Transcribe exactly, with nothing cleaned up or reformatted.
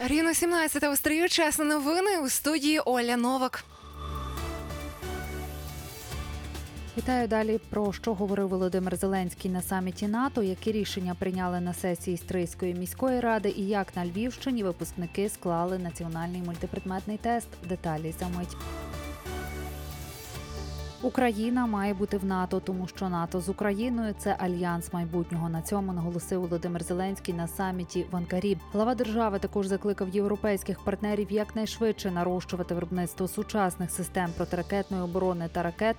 Рівно сімнадцята у стрію. Час на новини. У студії Оля Новак. Вітаю. Далі про що говорив Володимир Зеленський на саміті НАТО, які рішення прийняли на сесії Стрийської міської ради і як на Львівщині випускники склали національний мультипредметний тест. Деталі за мить. Україна має бути в НАТО, тому що НАТО з Україною – це альянс майбутнього. На цьому наголосив Володимир Зеленський на саміті в Анкарі. Глава держави також закликав європейських партнерів якнайшвидше нарощувати виробництво сучасних систем протиракетної оборони та ракет,